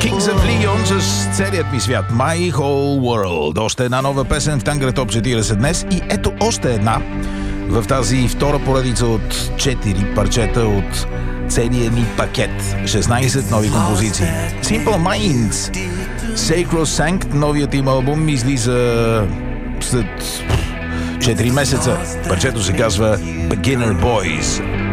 Kings of Leon с целият ми свят. My Whole World. Още една нова песен в Тангра Топ 40 днес. И ето още една в тази втора поредица от 4 парчета от целия ни пакет. 16 нови композиции. Simple Minds. Sacrosanct, новият им албум, излиза след 4 месеца. Парчето се казва Beginner Boys.